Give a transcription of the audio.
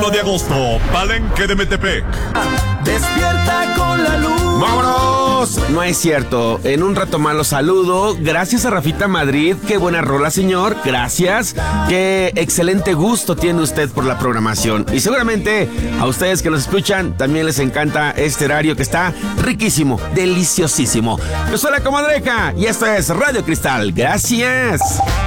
1 de agosto, Palenque de Metepec. Despierta con la luz. ¡Vámonos! No es cierto. En un rato más los saludo. Gracias a Rafita Madrid. Qué buena rola, señor. Gracias. Qué excelente gusto tiene usted por la programación. Y seguramente a ustedes que nos escuchan también les encanta este horario que está riquísimo, deliciosísimo. Yo soy la Comadreja y esto es Radio Cristal. Gracias.